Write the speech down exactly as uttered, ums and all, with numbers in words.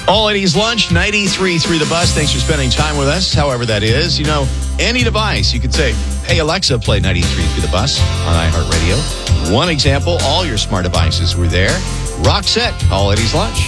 All eighties Lunch, ninety-three point three The Bus. Thanks for spending time with us, however that is. You know, any device, you could say, hey, Alexa, play ninety-three point three The Bus on iHeartRadio. One example, all your smart devices were there. Rock set, All eighties Lunch.